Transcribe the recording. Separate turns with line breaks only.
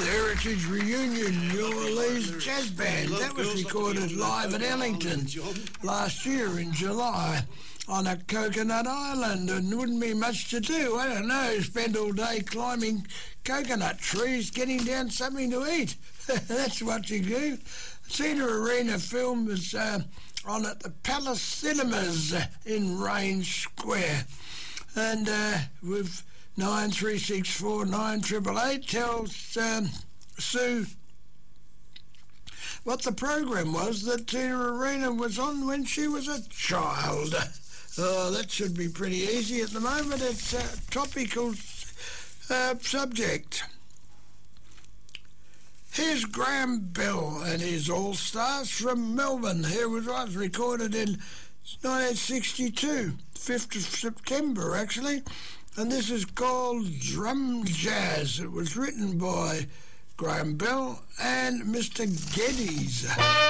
The Heritage Reunion New Orleans Jazz Band. That was recorded live at Ellington last year in July on a coconut island, and wouldn't be much to do. I don't know, spend all day climbing coconut trees, getting down something to eat. That's what you do. Theatre Arena film was on at the Palace Cinemas in Range Square. And with 9364 9888 tells Sue what the program was that Theatre Arena was on when she was a child. Oh, that should be pretty easy at the moment. It's a topical subject. Here's Graham Bell and his All-Stars from Melbourne. Here was recorded in 1962, 5th of September actually, and this is called Drum Jazz. It was written by Graham Bell and Mr. Geddes.